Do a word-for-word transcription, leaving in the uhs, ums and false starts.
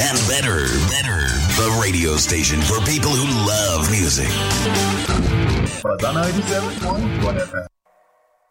and better, better. The radio station for people who love music. But ninety-seven point one F M.